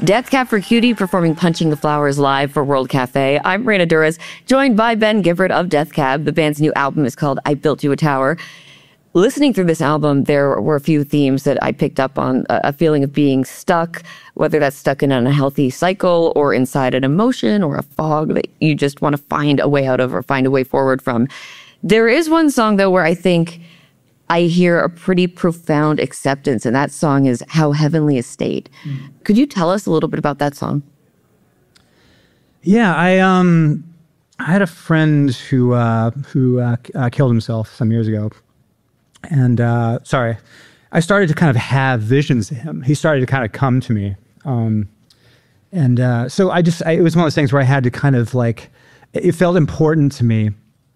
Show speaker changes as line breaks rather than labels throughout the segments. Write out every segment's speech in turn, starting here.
Death Cab for Cutie performing Punching the Flowers live for World Cafe. I'm Raina Douras, joined by Ben Gibbard of Death Cab. The band's new album is called I Built You a Tower. Listening through this album, there were a few themes that I picked up on. A feeling of being stuck, whether that's stuck in an unhealthy cycle or inside an emotion or a fog that you just want to find a way out of or find a way forward from. There is one song, though, where I think I hear a pretty profound acceptance, and that song is How Heavenly a State. Could you tell us a little bit about that song?
Yeah, I had a friend who killed himself some years ago. And I started to kind of have visions of him. He started to kind of come to me. So it was one of those things where I had to kind of like, it felt important to me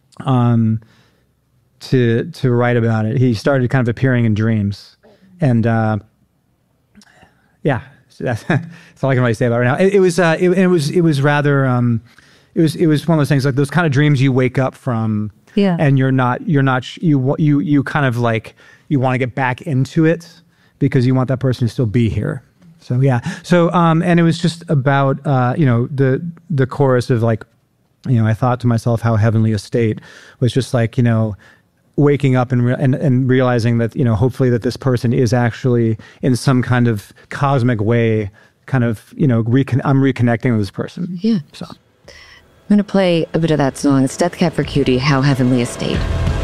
to write about it. He started kind of appearing in dreams. And yeah, so that's all I can really say about it right now. It was rather, it was one of those things, like those kind of dreams you wake up from. Yeah. And you kind of like, you want to get back into it because you want that person to still be here. So, yeah. So, and it was just about, the chorus of like, I thought to myself how heavenly a state was just like, waking up and realizing that, hopefully that this person is actually in some kind of cosmic way, kind of, I'm reconnecting with this person.
Yeah.
So.
I'm going to play a bit of that song. It's Death Cab for Cutie, How Heavenly a State.